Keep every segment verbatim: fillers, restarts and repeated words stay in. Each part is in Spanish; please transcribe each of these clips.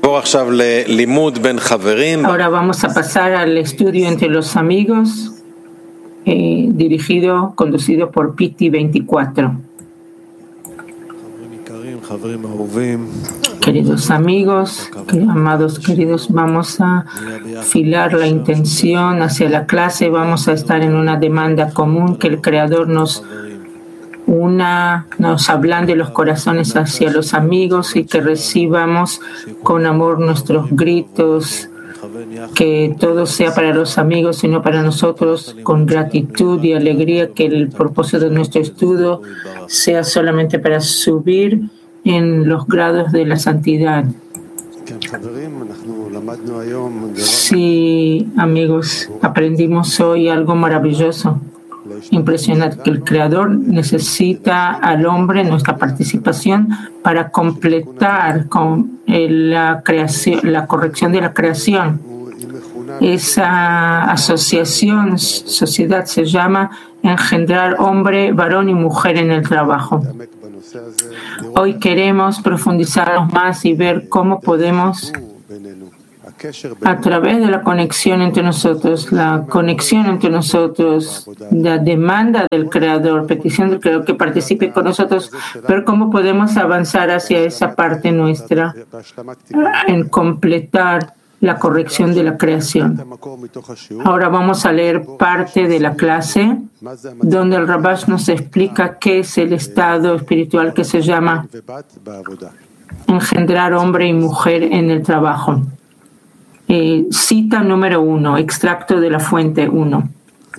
Ahora vamos a pasar al estudio entre los amigos, eh, dirigido, conducido por Piti veinticuatro. Queridos amigos, amados queridos, vamos a filar la intención hacia la clase. Vamos a estar en una demanda común, que el Creador nos una, nos ablande los corazones hacia los amigos y que recibamos con amor nuestros gritos, que todo sea para los amigos y no para nosotros, con gratitud y alegría, que el propósito de nuestro estudio sea solamente para subir en los grados de la santidad. Sí, amigos, aprendimos hoy algo maravilloso, impresionante, que el Creador necesita al hombre, nuestra participación, para completar con la creación, la corrección de la creación. Esa asociación, sociedad, se llama engendrar hombre, varón y mujer en el trabajo. Hoy queremos profundizarnos más y ver cómo podemos, a través de la conexión entre nosotros, la conexión entre nosotros, la demanda del Creador, petición del Creador que participe con nosotros, ver cómo podemos avanzar hacia esa parte nuestra, en completar la corrección de la creación. Ahora vamos a leer parte de la clase donde el Rabash nos explica qué es el estado espiritual que se llama engendrar hombre y mujer en el trabajo. Eh, cita número uno, extracto de la fuente uno.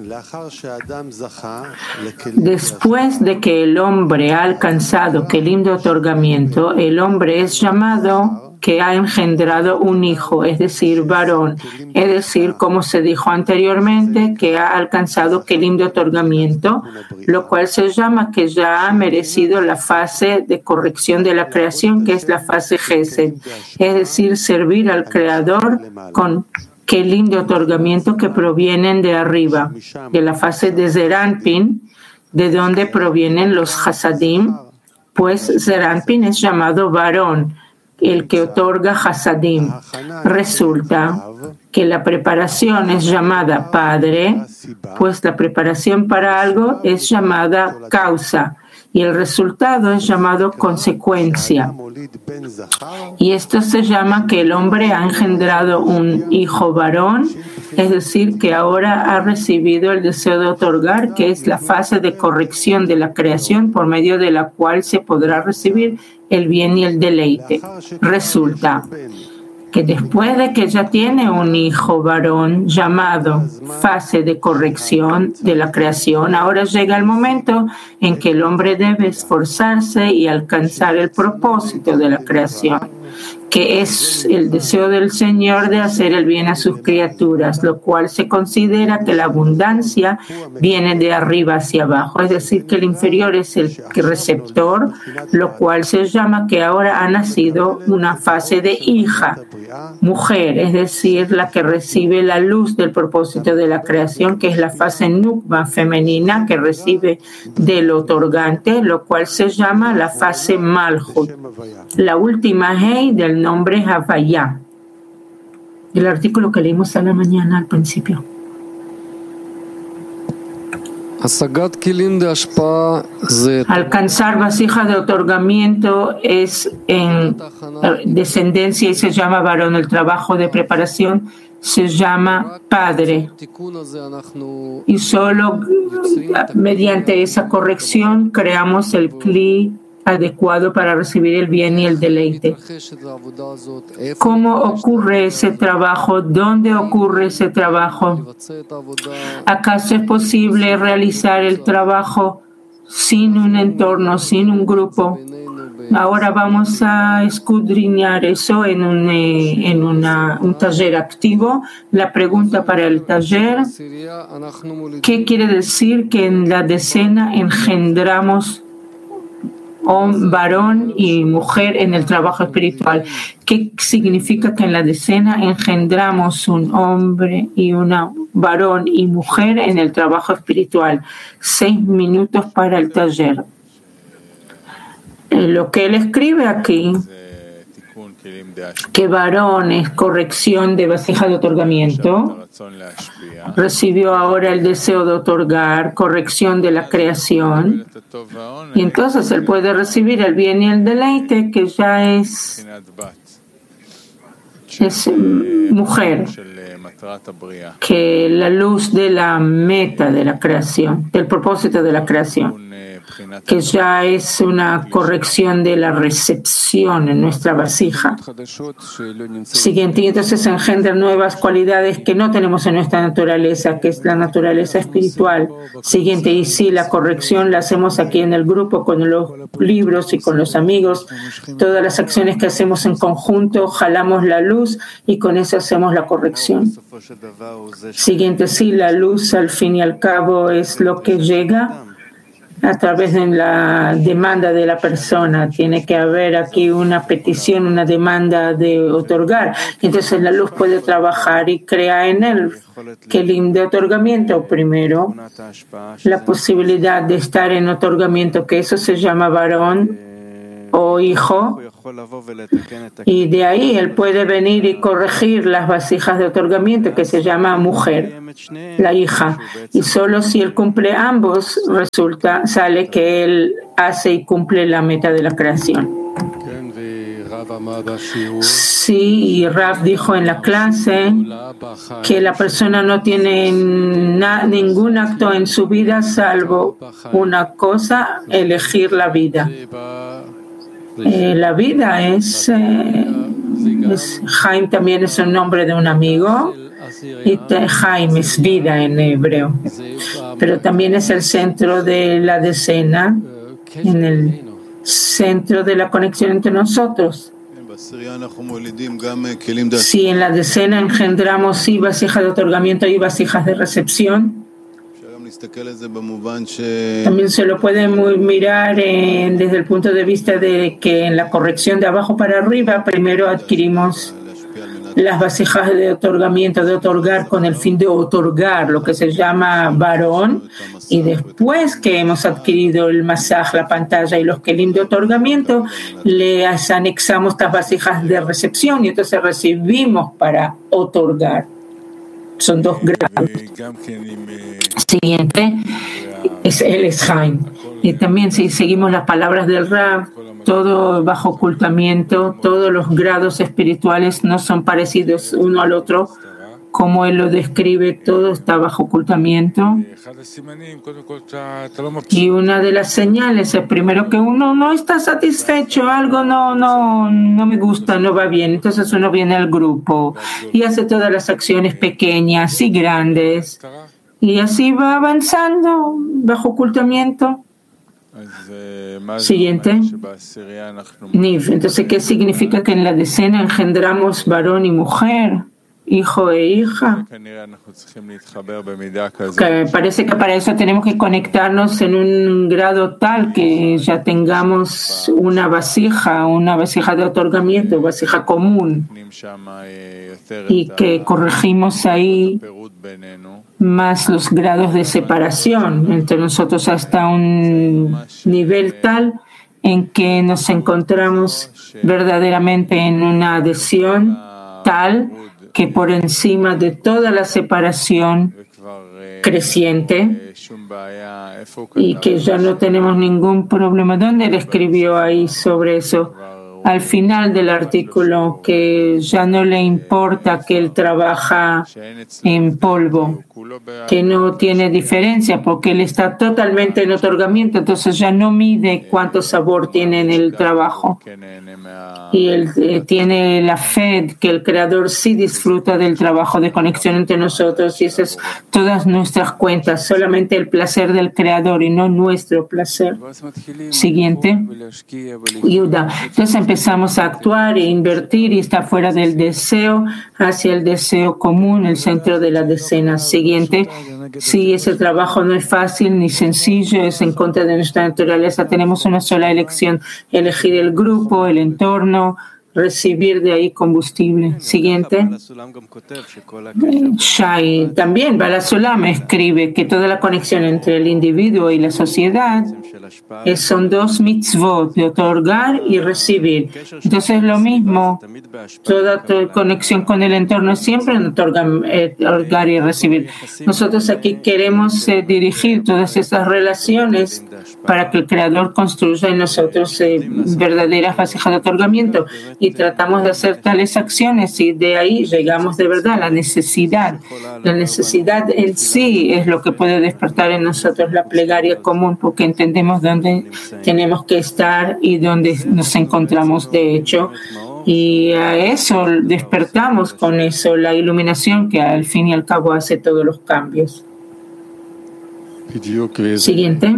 Después de que el hombre ha alcanzado kelim de otorgamiento, el hombre es llamado que ha engendrado un hijo, es decir, varón, es decir, como se dijo anteriormente, que ha alcanzado kelim de otorgamiento, lo cual se llama que ya ha merecido la fase de corrección de la creación, que es la fase Gesed, es decir, servir al Creador con kelim de otorgamiento que provienen de arriba, de la fase de Zeranpin, de donde provienen los Hasadim, pues Zeranpin es llamado varón, el que otorga Hasadim. Resulta que la preparación es llamada padre, pues la preparación para algo es llamada causa y el resultado es llamado consecuencia. Y esto se llama que el hombre ha engendrado un hijo varón, es decir, que ahora ha recibido el deseo de otorgar, que es la fase de corrección de la creación por medio de la cual se podrá recibir el bien y el deleite. Resulta que después de que ya tiene un hijo varón llamado fase de corrección de la creación, ahora llega el momento en que el hombre debe esforzarse y alcanzar el propósito de la creación, que es el deseo del Señor de hacer el bien a sus criaturas, lo cual se considera que la abundancia viene de arriba hacia abajo, es decir, que el inferior es el receptor, lo cual se llama que ahora ha nacido una fase de hija, mujer, es decir, la que recibe la luz del propósito de la creación, que es la fase nukba femenina que recibe del otorgante, lo cual se llama la fase malhut, la última hey del nombre Havaya, el artículo que leímos a la mañana al principio. Alcanzar vasija de otorgamiento es en descendencia y se llama varón. El trabajo de preparación se llama padre. Y solo mediante esa corrección creamos el kli adecuado para recibir el bien y el deleite. ¿Cómo ocurre ese trabajo? ¿Dónde ocurre ese trabajo? ¿Acaso es posible realizar el trabajo sin un entorno, sin un grupo? Ahora vamos a escudriñar eso en un, eh, en una, un taller activo. La pregunta para el taller: ¿qué quiere decir que en la decena engendramos un varón y mujer en el trabajo espiritual? ¿Qué significa que en la decena engendramos un hombre y una varón y mujer en el trabajo espiritual? Seis minutos para el taller. Lo que él escribe aquí que varón es corrección de vasija de otorgamiento, recibió ahora el deseo de otorgar, corrección de la creación, y entonces él puede recibir el bien y el deleite, que ya es, es mujer, que la luz de la meta de la creación, del propósito de la creación, que ya es una corrección de la recepción en nuestra vasija. Siguiente, y entonces engendra nuevas cualidades que no tenemos en nuestra naturaleza, que es la naturaleza espiritual. Siguiente, y sí, la corrección la hacemos aquí en el grupo, con los libros y con los amigos. Todas las acciones que hacemos en conjunto, jalamos la luz y con eso hacemos la corrección. Siguiente, sí, la luz al fin y al cabo es lo que llega a través de la demanda de la persona. Tiene que haber aquí una petición, una demanda de otorgar. Entonces la luz puede trabajar y crea en él kelim de otorgamiento. Primero, la posibilidad de estar en otorgamiento, que eso se llama varón o hijo, y de ahí él puede venir y corregir las vasijas de otorgamiento, que se llama mujer, la hija, y solo si él cumple ambos resulta, sale que él hace y cumple la meta de la creación. Sí, y Rav dijo en la clase que la persona no tiene na, ningún acto en su vida salvo una cosa, elegir la vida. Eh, la vida es, eh, es Jaime también es un nombre de un amigo, y Jaime es vida en hebreo, pero también es el centro de la decena, en el centro de la conexión entre nosotros. Si en la decena engendramos y vasijas de otorgamiento y vasijas de recepción, también se lo puede mirar en, desde el punto de vista de que en la corrección de abajo para arriba primero adquirimos las vasijas de otorgamiento, de otorgar con el fin de otorgar, lo que se llama varón, y después que hemos adquirido el masaj, la pantalla y los kelim de otorgamiento, les anexamos estas vasijas de recepción y entonces recibimos para otorgar. Son dos grados. Siguiente, es él es Jaime. Y también si seguimos las palabras del Rav, todo bajo ocultamiento, todos los grados espirituales no son parecidos uno al otro, como él lo describe, todo está bajo ocultamiento. Y una de las señales es primero que uno no está satisfecho, algo no, no, no me gusta, no va bien. Entonces uno viene al grupo y hace todas las acciones pequeñas y grandes. Y así va avanzando bajo ocultamiento. Siguiente. Niv. Entonces, ¿qué significa que en la decena engendramos varón y mujer, hijo e hija? Que parece que para eso tenemos que conectarnos en un grado tal que ya tengamos una vasija, una vasija de otorgamiento, vasija común, y que corregimos ahí más los grados de separación entre nosotros hasta un nivel tal en que nos encontramos verdaderamente en una adhesión tal que por encima de toda la separación creciente y que ya no tenemos ningún problema. ¿Dónde él escribió ahí sobre eso? Al final del artículo, que ya no le importa que él trabaja en polvo, que no tiene diferencia porque él está totalmente en otorgamiento, entonces ya no mide cuánto sabor tiene en el trabajo. Y él eh, tiene la fe que el Creador sí disfruta del trabajo de conexión entre nosotros, y esas son todas nuestras cuentas, solamente el placer del Creador y no nuestro placer. Siguiente. Yuda. Entonces empezamos a actuar e invertir y está fuera del deseo hacia el deseo común, el centro de la decena. Siguiente. Si ese trabajo no es fácil ni sencillo, es en contra de nuestra naturaleza, tenemos una sola elección: elegir el grupo, el entorno, recibir de ahí combustible. Siguiente. Shai, también Baal Sulam escribe que toda la conexión entre el individuo y la sociedad es, son dos mitzvot, de otorgar y recibir. Entonces lo mismo, toda, toda conexión con el entorno es siempre otorgar, eh, otorgar y recibir. Nosotros aquí queremos eh, dirigir todas esas relaciones para que el Creador construya en nosotros eh, verdaderas vasijas de otorgamiento, y tratamos de hacer tales acciones, y de ahí llegamos de verdad a la necesidad. La necesidad en sí es lo que puede despertar en nosotros la plegaria común, porque entendemos dónde tenemos que estar y dónde nos encontramos de hecho, y a eso despertamos con eso, la iluminación que al fin y al cabo hace todos los cambios. Siguiente.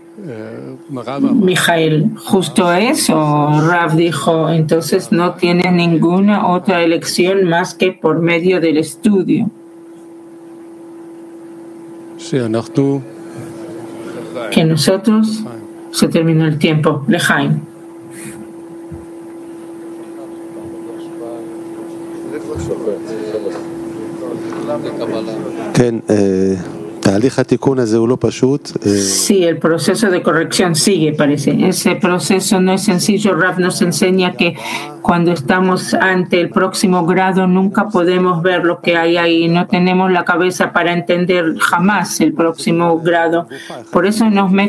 Mijael, justo eso, Rav dijo, entonces no tienes ninguna otra elección más que por medio del estudio. Que nosotros, se terminó el tiempo, Lejaim. Sí, el proceso de corrección sigue, parece. Ese proceso no es sencillo. Rav nos enseña que cuando estamos ante el próximo grado nunca podemos ver lo que hay ahí. No tenemos la cabeza para entender jamás el próximo grado. Por eso nos